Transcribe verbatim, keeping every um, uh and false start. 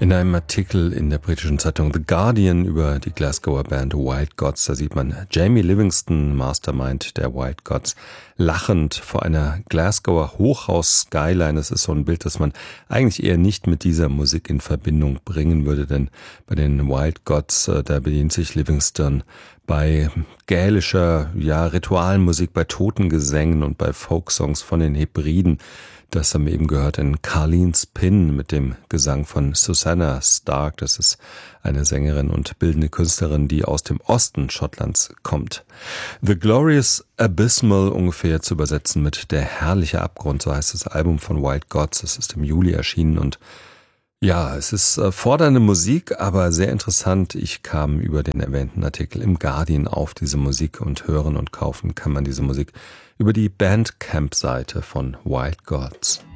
In einem Artikel in der britischen Zeitung The Guardian über die Glasgower Band Wild Gods, da sieht man Jamie Livingston, Mastermind der Wild Gods, lachend vor einer Glasgower Hochhaus-Skyline. Das ist so ein Bild, das man eigentlich eher nicht mit dieser Musik in Verbindung bringen würde, denn bei den Wild Gods, da bedient sich Livingston bei gälischer, ja, Ritualmusik, bei Totengesängen und bei Folksongs von den Hebriden. Das haben wir eben gehört in Carleen Spin mit dem Gesang von Susanna Stark. Das ist eine Sängerin und bildende Künstlerin, die aus dem Osten Schottlands kommt. The Glorious Abysmal ungefähr zu übersetzen mit Der herrliche Abgrund, so heißt das Album von Wild Gods. Es ist im Juli erschienen und ja, es ist äh, fordernde Musik, aber sehr interessant. Ich kam über den erwähnten Artikel im Guardian auf diese Musik und hören und kaufen kann man diese Musik über die Bandcamp-Seite von Wild Gods.